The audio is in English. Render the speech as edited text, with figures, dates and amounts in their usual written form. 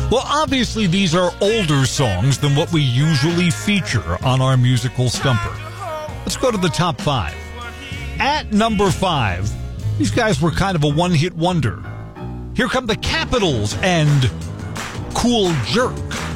Well, obviously, these are older songs than what we usually feature on our musical stumper. Let's go to the top 5. At number 5, these guys were kind of a one-hit wonder. Here come the Capitals and Cool Jerk.